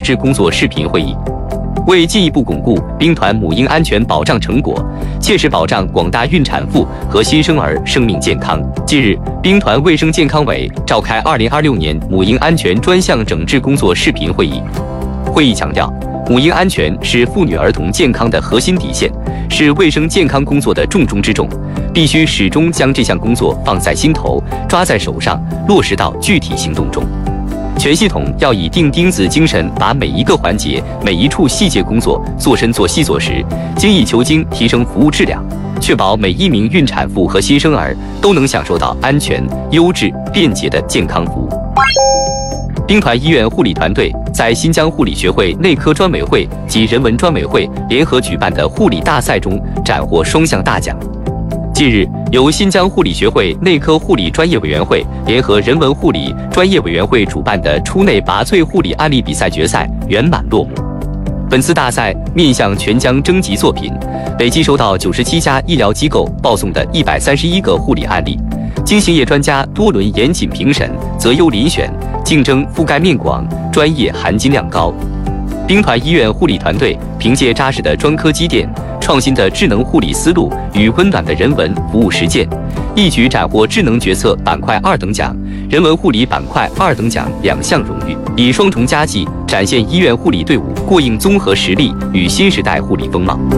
治工作视频会议。为进一步巩固兵团母婴安全保障成果，切实保障广大孕产妇和新生儿生命健康，近日，兵团卫生健康委召开2026年母婴安全专项整治工作视频会议。会议强调，母婴安全是妇女儿童健康的核心底线，是卫生健康工作的重中之重，必须始终将这项工作放在心头，抓在手上，落实到具体行动中。全系统要以钉钉子精神，把每一个环节、每一处细节工作做深做细做实，精益求精，提升服务质量，确保每一名孕产妇和新生儿都能享受到安全、优质、便捷的健康服务。兵团医院护理团队在新疆护理学会内科专委会及人文专委会联合举办的护理大赛中斩获双项大奖。近日，由新疆护理学会内科护理专业委员会联合人文护理专业委员会主办的出内拔萃护理案例比赛决赛圆满落幕。本次大赛面向全疆征集作品，累计收到97家医疗机构报送的131个护理案例，经行业专家多轮严谨评审，择优遴选，竞争覆盖面广，专业含金量高。兵团医院护理团队凭借扎实的专科积淀、创新的智能护理思路与温暖的人文服务实践，一举斩获智能决策板块2等奖、人文护理板块2等奖2项荣誉，以双重佳绩展现医院护理队伍过硬综合实力与新时代护理风貌。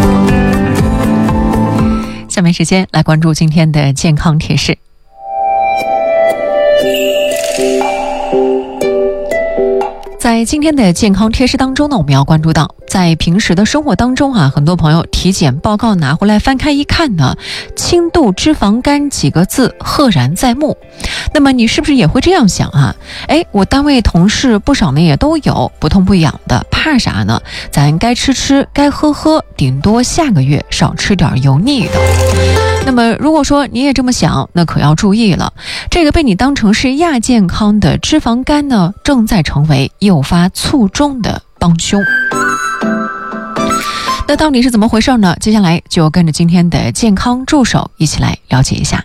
下面时间来关注今天的健康贴士。在今天的健康贴士当中呢，我们要关注到，在平时的生活当中很多朋友体检报告拿回来翻开一看呢，轻度脂肪肝几个字赫然在目。那么你是不是也会这样想我单位同事不少呢也都有，不痛不痒的，怕啥呢？咱该吃吃，该喝喝，顶多下个月少吃点油腻的。那么如果说你也这么想，那可要注意了，这个被你当成是亚健康的脂肪肝呢，正在成为诱发卒中的帮凶。那到底是怎么回事呢？接下来就跟着今天的健康助手一起来了解一下。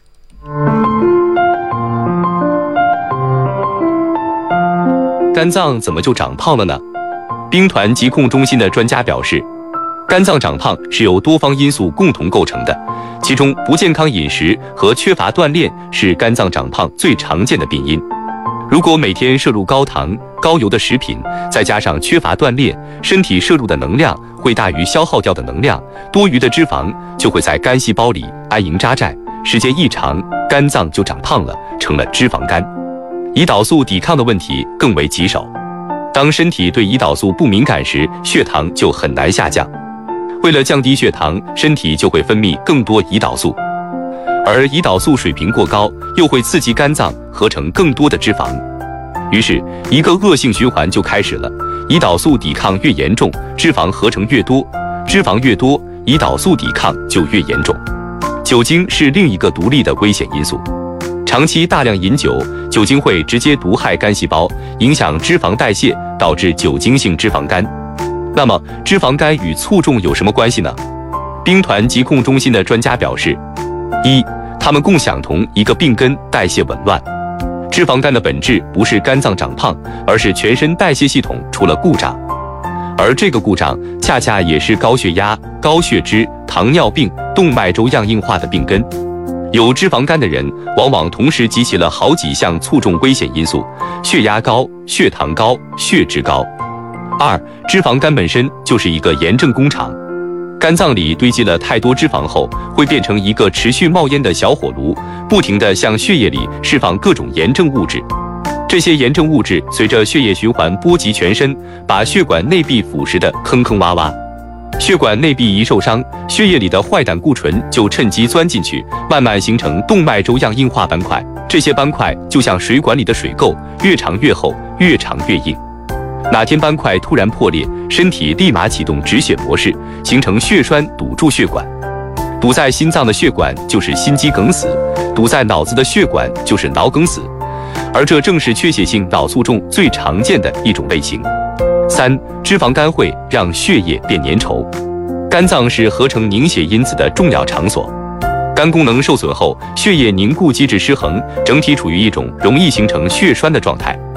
肝脏怎么就长胖了呢？兵团疾控中心的专家表示，肝脏长胖是由多方因素共同构成的，其中不健康饮食和缺乏锻炼是肝脏长胖最常见的病因。如果每天摄入高糖、高油的食品，再加上缺乏锻炼，身体摄入的能量会大于消耗掉的能量，多余的脂肪就会在肝细胞里安营扎寨，时间一长，肝脏就长胖了，成了脂肪肝。胰岛素抵抗的问题更为棘手，当身体对胰岛素不敏感时，血糖就很难下降。为了降低血糖，身体就会分泌更多胰岛素，而胰岛素水平过高，又会刺激肝脏合成更多的脂肪，于是一个恶性循环就开始了。胰岛素抵抗越严重，脂肪合成越多，脂肪越多，胰岛素抵抗就越严重。酒精是另一个独立的危险因素，长期大量饮酒，酒精会直接毒害肝细胞，影响脂肪代谢，导致酒精性脂肪肝。那么脂肪肝与卒中有什么关系呢？兵团疾控中心的专家表示，一，他们共享同一个病根，代谢紊乱。脂肪肝的本质不是肝脏长胖，而是全身代谢系统出了故障，而这个故障恰恰也是高血压、高血脂、糖尿病、动脉粥样硬化的病根。有脂肪肝的人往往同时集齐了好几项卒中危险因素：血压高、血糖高、血脂高。二，脂肪肝本身就是一个炎症工厂，肝脏里堆积了太多脂肪后，会变成一个持续冒烟的小火炉，不停地向血液里释放各种炎症物质。这些炎症物质随着血液循环波及全身，把血管内壁腐蚀得坑坑洼洼。血管内壁一受伤，血液里的坏胆固醇就趁机钻进去，慢慢形成动脉粥样硬化斑块。这些斑块就像水管里的水垢，越长越厚，越长越硬。哪天斑块突然破裂，身体立马启动止血模式，形成血栓堵住血管。堵在心脏的血管就是心肌梗死，堵在脑子的血管就是脑梗死，而这正是缺血性脑卒中最常见的一种类型。三，脂肪肝会让血液变粘稠。肝脏是合成凝血因子的重要场所，肝功能受损后，血液凝固机制失衡，整体处于一种容易形成血栓的状态。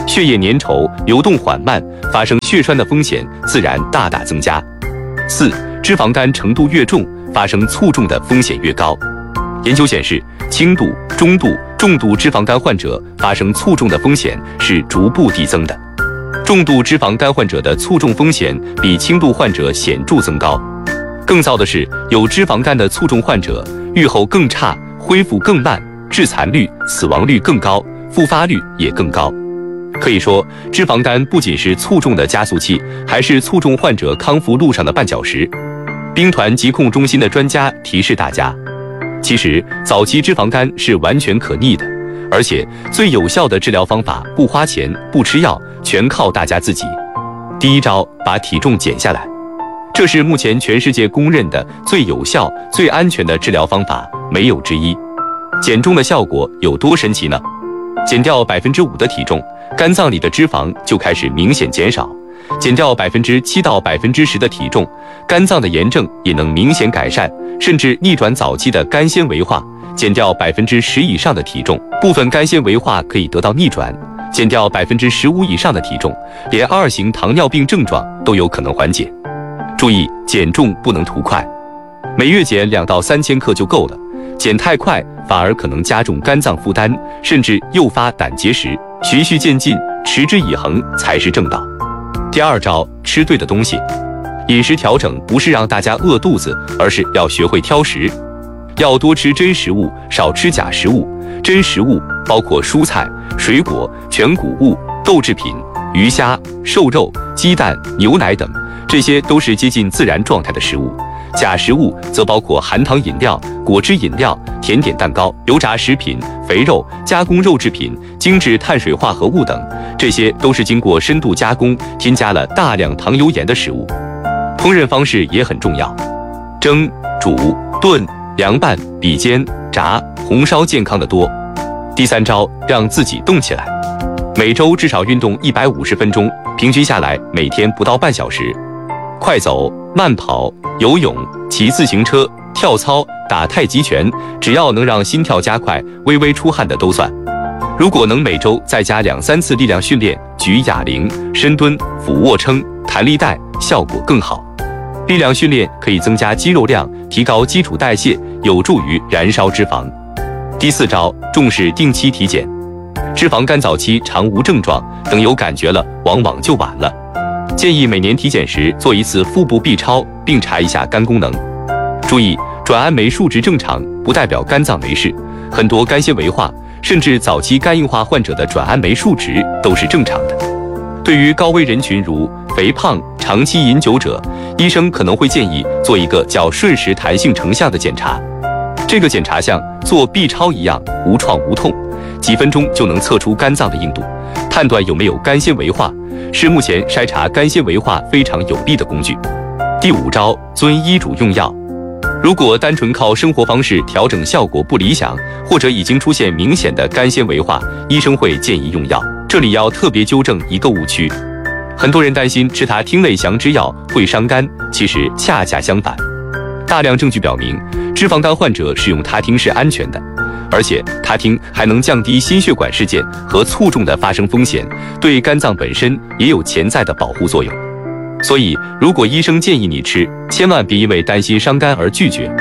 血液粘稠、流动缓慢，发生血栓的风险自然大大增加。4、脂肪肝程度越重，发生卒中的风险越高。研究显示，轻度、中度、重度脂肪肝患者发生卒中的风险是逐步递增的。重度脂肪肝患者的卒中风险比轻度患者显著增高。更糟的是，有脂肪肝的卒中患者预后更差，恢复更慢，致残率、死亡率更高，复发率也更高。可以说，脂肪肝不仅是卒中的加速器，还是卒中患者康复路上的绊脚石。兵团疾控中心的专家提示大家，其实早期脂肪肝是完全可逆的，而且最有效的治疗方法不花钱、不吃药，全靠大家自己。第一招，把体重减下来，这是目前全世界公认的最有效、最安全的治疗方法，没有之一。减重的效果有多神奇呢？减掉5%的体重，肝脏里的脂肪就开始明显减少；减掉7%到10%的体重，肝脏的炎症也能明显改善，甚至逆转早期的肝纤维化。减掉10%以上的体重，部分肝纤维化可以得到逆转；减掉15%以上的体重，连2型糖尿病症状都有可能缓解。注意，减重不能图快，每月减2到3千克就够了。减太快反而可能加重肝脏负担，甚至诱发胆结石。循序渐进，持之以恒才是正道。第二招，吃对的东西。饮食调整不是让大家饿肚子，而是要学会挑食，要多吃真食物，少吃假食物。真食物包括蔬菜、水果、全谷物、豆制品、鱼虾、瘦肉、鸡蛋、牛奶等，这些都是接近自然状态的食物。假食物则包括含糖饮料、果汁饮料、甜点蛋糕、油炸食品、肥肉、加工肉制品、精致碳水化合物等，这些都是经过深度加工，添加了大量糖油盐的食物。烹饪方式也很重要，蒸、煮、炖、凉拌比煎、炸、红烧健康的多。第三招，让自己动起来，每周至少运动150分钟，平均下来每天不到半小时。快走、慢跑、游泳、骑自行车、跳操、打太极拳，只要能让心跳加快、微微出汗的都算。如果能每周再加2-3次力量训练，举哑铃、深蹲、俯卧撑、弹力带，效果更好。力量训练可以增加肌肉量，提高基础代谢，有助于燃烧脂肪。第四招，重视定期体检。脂肪肝早期常无症状，等有感觉了，往往就晚了。建议每年体检时做一次腹部 B 超，并查一下肝功能。注意，转氨酶数值正常不代表肝脏没事，很多肝纤维化甚至早期肝硬化患者的转氨酶数值都是正常的。对于高危人群如肥胖、长期饮酒者，医生可能会建议做一个叫瞬时弹性成像的检查。这个检查像做 B 超一样，无创无痛，几分钟就能测出肝脏的硬度，判断有没有肝纤维化，是目前筛查肝纤维化非常有力的工具。第五招，遵医嘱用药。如果单纯靠生活方式调整效果不理想，或者已经出现明显的肝纤维化，医生会建议用药。这里要特别纠正一个误区，很多人担心吃他汀类降脂药会伤肝，其实恰恰相反。大量证据表明，脂肪肝患者使用他汀是安全的，而且他汀还能降低心血管事件和卒中的发生风险，对肝脏本身也有潜在的保护作用。所以，如果医生建议你吃，千万别因为担心伤肝而拒绝。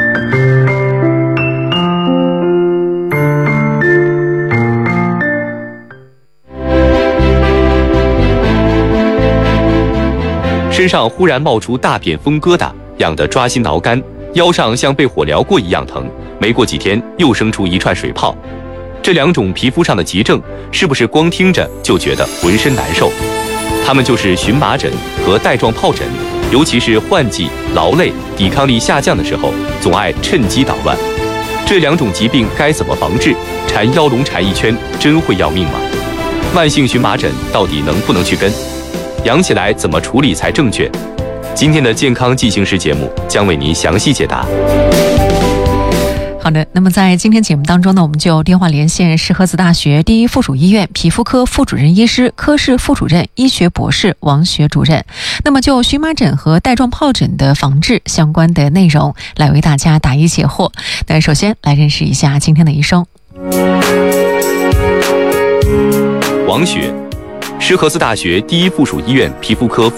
身上忽然冒出大片风疙瘩，痒得抓心挠肝，腰上像被火燎过一样疼，没过几天又生出一串水泡。这两种皮肤上的急症，是不是光听着就觉得浑身难受？它们就是荨麻疹和带状疱疹，尤其是换季、劳累、抵抗力下降的时候，总爱趁机捣乱。这两种疾病该怎么防治？缠腰龙缠一圈，真会要命吗？慢性荨麻疹到底能不能去根？痒起来怎么处理才正确？今天的健康进行时节目将为您详细解答。 好的，那么在今天节目当中呢，我们就电话连线石河子大学第一附属医院皮肤科副主任医师、科室副主任、医学博士王学主任。那么就荨麻疹和带状疱疹的防治相关的内容来为大家答疑解惑。那首先来认识一下今天的医生。 王学， 石河子大学第一附属医院皮肤科